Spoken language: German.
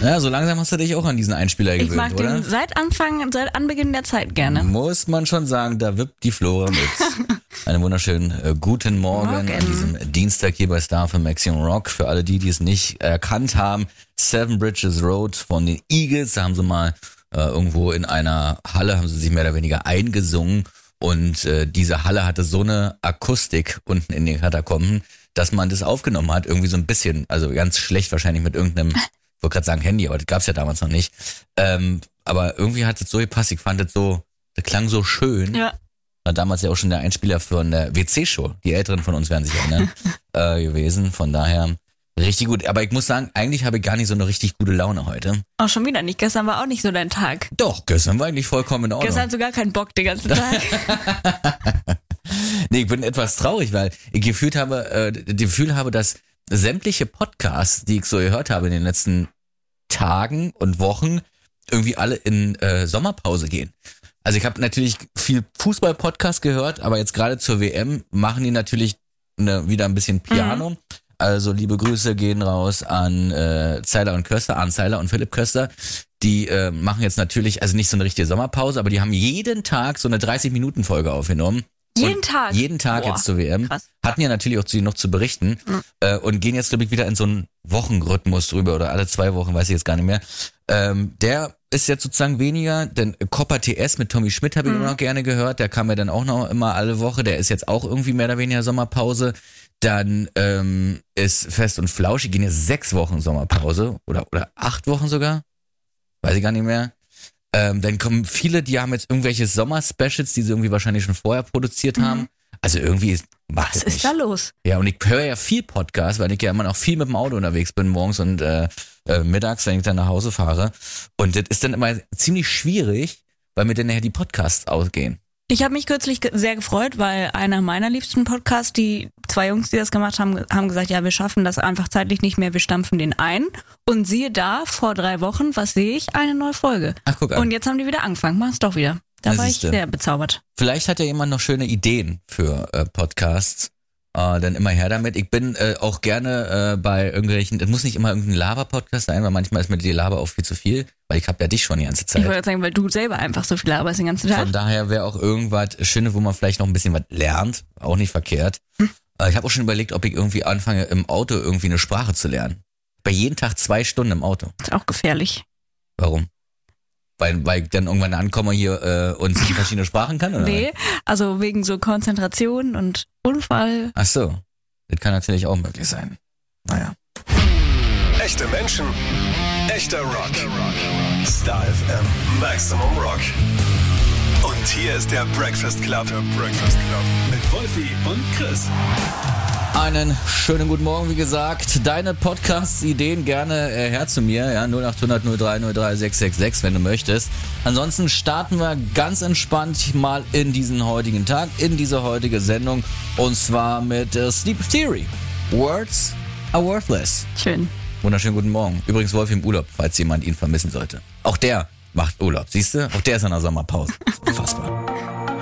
Ja, so langsam hast du dich auch an diesen Einspieler gewöhnt, Ich mag oder? den seit Anbeginn der Zeit gerne. Muss man schon sagen, da wippt die Flora mit. Einen wunderschönen guten Morgen an diesem Dienstag hier bei Star für Maximum Rock. Für alle die es nicht erkannt haben, Seven Bridges Road von den Eagles, da haben sie mal irgendwo in einer Halle, haben sie sich mehr oder weniger eingesungen und diese Halle hatte so eine Akustik unten in den Katakomben, dass man das aufgenommen hat, irgendwie so ein bisschen, also ganz schlecht wahrscheinlich mit irgendeinem, ich wollte gerade sagen Handy, aber das gab's ja damals noch nicht, aber irgendwie hat es so gepasst, ich fand das klang so schön. Ja. War damals ja auch schon der Einspieler von der WC-Show, die Älteren von uns werden sich erinnern, gewesen, von daher richtig gut, aber ich muss sagen, eigentlich habe ich gar nicht so eine richtig gute Laune heute. Auch schon wieder nicht, gestern war auch nicht so dein Tag. Doch, gestern war eigentlich vollkommen in Ordnung. Gestern hast du gar keinen Bock den ganzen Tag. Nee, ich bin etwas traurig, weil ich das Gefühl habe, dass sämtliche Podcasts, die ich so gehört habe in den letzten Tagen und Wochen, irgendwie alle in Sommerpause gehen. Also ich habe natürlich viel Fußball-Podcast gehört, aber jetzt gerade zur WM machen die natürlich wieder ein bisschen Piano. Mhm. Also liebe Grüße gehen raus an Zeiler und Köster, Arndt Zeiler und Philipp Köster. Die machen jetzt natürlich, also nicht so eine richtige Sommerpause, aber die haben jeden Tag so eine 30-Minuten-Folge aufgenommen. Jeden Tag? Jeden Tag. Boah, jetzt zur WM. Krass. Hatten ja natürlich auch noch zu berichten und gehen jetzt, glaube ich, wieder in so einen Wochenrhythmus drüber oder alle 2 Wochen, weiß ich jetzt gar nicht mehr. Der ist jetzt sozusagen weniger, denn Copper TS mit Tommy Schmidt habe ich immer noch gerne gehört, der kam ja dann auch noch immer alle Woche, der ist jetzt auch irgendwie mehr oder weniger Sommerpause. Dann ist Fest und Flauschig, gehen jetzt 6 Wochen Sommerpause oder 8 Wochen sogar, weiß ich gar nicht mehr. Dann kommen viele, die haben jetzt irgendwelche Sommer-Specials, die sie irgendwie wahrscheinlich schon vorher produziert haben. Also irgendwie was ist da los? Ja, und ich höre ja viel Podcast, weil ich ja immer noch viel mit dem Auto unterwegs bin morgens und mittags, wenn ich dann nach Hause fahre. Und das ist dann immer ziemlich schwierig, weil mir dann nachher die Podcasts ausgehen. Ich habe mich kürzlich sehr gefreut, weil einer meiner liebsten Podcasts, die 2 Jungs, die das gemacht haben, haben gesagt, ja, wir schaffen das einfach zeitlich nicht mehr, wir stampfen den ein. Und siehe da, vor 3 Wochen, was sehe ich? Eine neue Folge. Ach, guck an. Und jetzt haben die wieder angefangen, machen es doch wieder. Da war ich sehr bezaubert. Vielleicht hat ja jemand noch schöne Ideen für Podcasts. Dann immer her damit. Ich bin auch gerne bei irgendwelchen, es muss nicht immer irgendein Lava-Podcast sein, weil manchmal ist mir die Lava auch viel zu viel, weil ich habe ja dich schon die ganze Zeit. Ich wollte sagen, weil du selber einfach so viel laberst den ganzen Tag. Von daher wäre auch irgendwas Schönes, wo man vielleicht noch ein bisschen was lernt, auch nicht verkehrt. Ich habe auch schon überlegt, ob ich irgendwie anfange, im Auto irgendwie eine Sprache zu lernen. Bei jeden Tag 2 Stunden im Auto. Ist auch gefährlich. Warum? Weil ich dann irgendwann ankomme hier und verschiedene Sprachen kann, oder? Nee, also wegen so Konzentration und Unfall. Ach so, das kann natürlich auch möglich sein. Naja. Echte Menschen, echter Rock. Star FM, Maximum Rock. Und hier ist der Breakfast Club. Mit Wolfi und Chris. Einen schönen guten Morgen, wie gesagt. Deine Podcast-Ideen gerne her zu mir, ja, 0800 03 03 666, wenn du möchtest. Ansonsten starten wir ganz entspannt mal in diesen heutigen Tag, in diese heutige Sendung, und zwar mit Sleep Theory. Words are worthless. Schön. Wunderschönen guten Morgen. Übrigens Wolfi im Urlaub, falls jemand ihn vermissen sollte. Auch der macht Urlaub, siehst du? Auch der ist in der Sommerpause. Unfassbar.